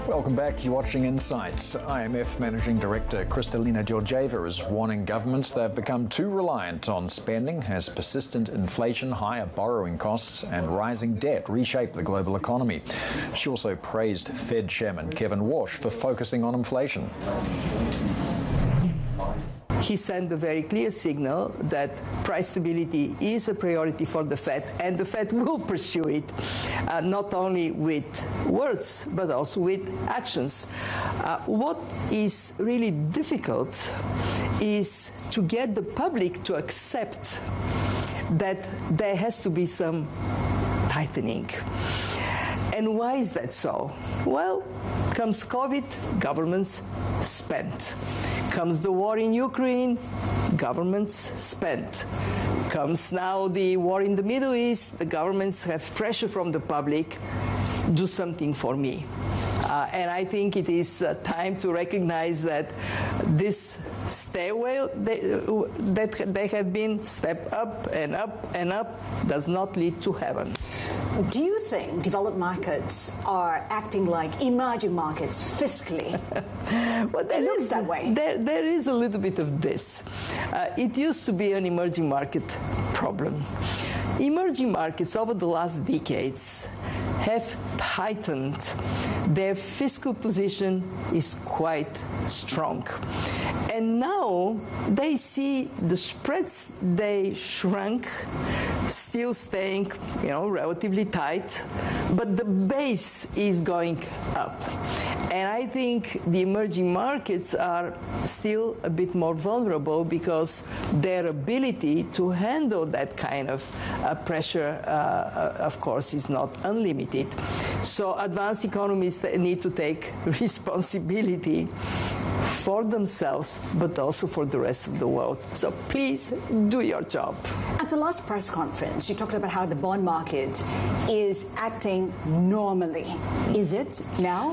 Welcome back. You're watching Insights. IMF Managing Director Kristalina Georgieva is warning governments they've become too reliant on spending as persistent inflation, higher borrowing costs and rising debt reshape the global economy. She also praised Fed Chairman Kevin Warsh for focusing on inflation. He sent a very clear signal that price stability is a priority for the Fed, and the Fed will pursue it, not only with words, but also with actions. What is really difficult is to get the public to accept that there has to be some tightening. And why is that so? Well, comes COVID, governments spent. Comes the war in Ukraine, governments spent. Comes now the war in the Middle East, the governments have pressure from the public, do something for me. And I think it is time to recognize that this stairway that they have been step up and up and up does not lead to heaven. Do you think developed markets are acting like emerging markets fiscally? Well, it looks that way. There is a little bit of this. It used to be an emerging market problem. Emerging markets over the last decades have tightened. Their fiscal position is quite strong. And now they see the spreads, they shrunk, still staying, relatively tight, but the base is going up. And I think the emerging markets are still a bit more vulnerable because their ability to handle that kind of pressure, of course, is not unlimited. So advanced economies need to take responsibility for themselves, but also for the rest of the world. So please do your job. At the last press conference, you talked about how the bond market is acting normally. Is it now?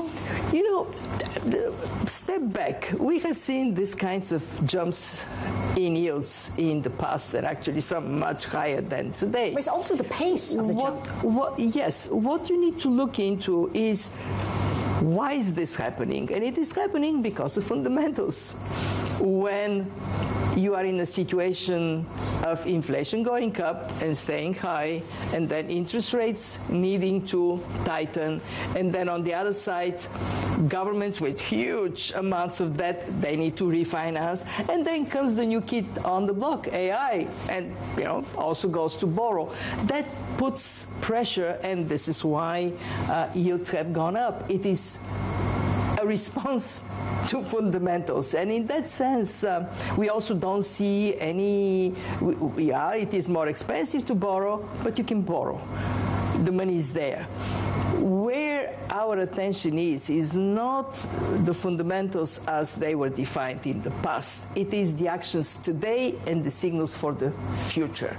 Step back. We have seen these kinds of jumps in yields in the past, and actually some much higher than today. But it's also the pace of the jump. Yes. What you need to look into is why is this happening? And it is happening because of fundamentals. When you are in a situation of inflation going up and staying high, and then interest rates needing to tighten, and then on the other side, governments with huge amounts of debt, they need to refinance, and then comes the new kid on the block, AI, and also goes to borrow. That puts pressure, and this is why yields have gone up. It is a response to fundamentals, and in that sense, we also don't see any. It is more expensive to borrow, but you can borrow. The money is there. Where our attention is not the fundamentals as they were defined in the past. It is the actions today and the signals for the future.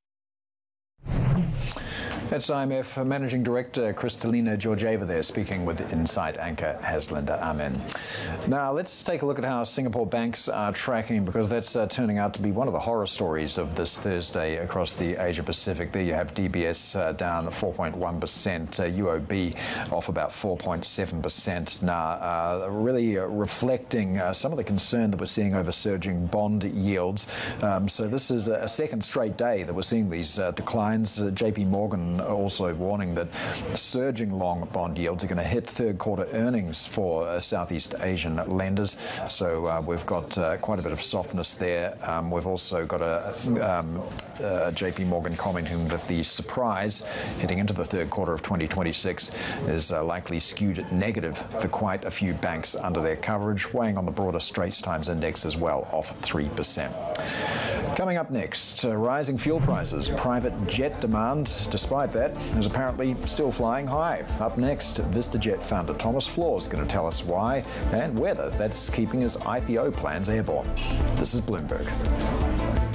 That's IMF Managing Director Kristalina Georgieva there, speaking with Insight anchor Haslinda Amin. Now, let's take a look at how Singapore banks are tracking, because that's turning out to be one of the horror stories of this Thursday across the Asia-Pacific. There you have DBS down 4.1%, UOB off about 4.7%. Now, really reflecting some of the concern that we're seeing over surging bond yields. So this is a second straight day that we're seeing these declines. JP Morgan also warning that surging long bond yields are going to hit third quarter earnings for Southeast Asian lenders. So we've got quite a bit of softness there. We've also got a JP Morgan commenting that the surprise heading into the third quarter of 2026 is likely skewed negative for quite a few banks under their coverage, weighing on the broader Straits Times Index as well, off 3%. Coming up next, rising fuel prices, private jet demand, despite that, is apparently still flying high. Up next, VistaJet founder Thomas Flohr is going to tell us why and whether that's keeping his IPO plans airborne. This is Bloomberg.